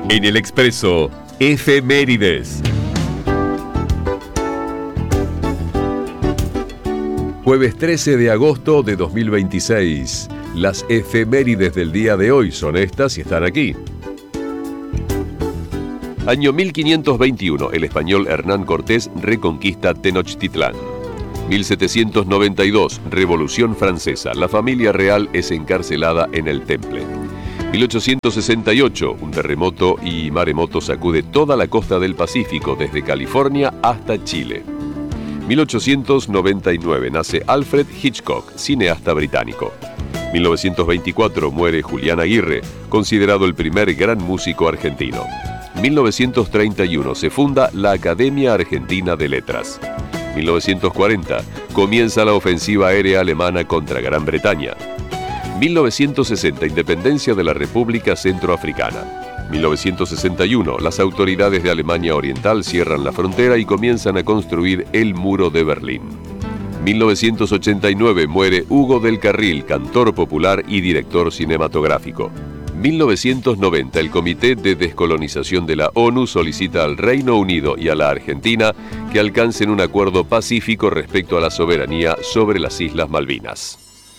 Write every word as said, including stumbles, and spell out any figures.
En el Expreso, efemérides. Jueves trece de agosto de dos mil veintiséis. Las efemérides del día de hoy son estas y están aquí. Año mil quinientos veintiuno, el español Hernán Cortés reconquista Tenochtitlán. mil setecientos noventa y dos, Revolución Francesa. La familia real es encarcelada en el Temple. mil ochocientos sesenta y ocho, un terremoto y maremoto sacude toda la costa del Pacífico, desde California hasta Chile. mil ochocientos noventa y nueve, nace Alfred Hitchcock, cineasta británico. mil novecientos veinticuatro, muere Julián Aguirre, considerado el primer gran músico argentino. mil novecientos treinta y uno, se funda la Academia Argentina de Letras. mil novecientos cuarenta, comienza la ofensiva aérea alemana contra Gran Bretaña. mil novecientos sesenta, independencia de la República Centroafricana. mil novecientos sesenta y uno, las autoridades de Alemania Oriental cierran la frontera y comienzan a construir el Muro de Berlín. mil novecientos ochenta y nueve, muere Hugo del Carril, cantor popular y director cinematográfico. mil novecientos noventa, el Comité de Descolonización de la ONU solicita al Reino Unido y a la Argentina que alcancen un acuerdo pacífico respecto a la soberanía sobre las Islas Malvinas.